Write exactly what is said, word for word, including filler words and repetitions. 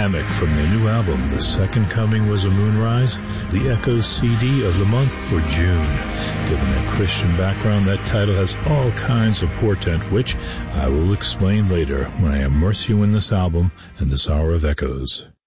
Hammock from their new album, The Second Coming Was a Moonrise, the Echoes C D of the month for June. Given their Christian background, that title has all kinds of portent, which I will explain later when I immerse you in this album and this hour of Echoes.